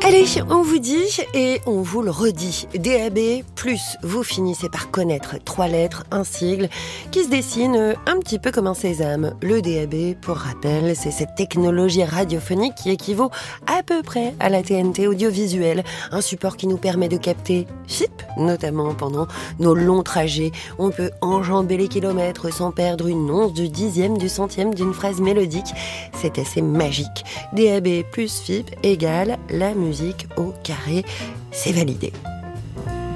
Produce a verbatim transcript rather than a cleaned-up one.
Allez, on vous dit et on vous le redit. D A B plus, vous finissez par connaître trois lettres, un sigle qui se dessine un petit peu comme un sésame. Le D A B, pour rappel, c'est cette technologie radiophonique qui équivaut à peu près à la T N T audiovisuelle. Un support qui nous permet de capter F I P, notamment pendant nos longs trajets. On peut enjamber les kilomètres sans perdre une once du dixième, du centième d'une phrase mélodique. C'est assez magique. D A B plus F I P égale la musique au carré, c'est validé.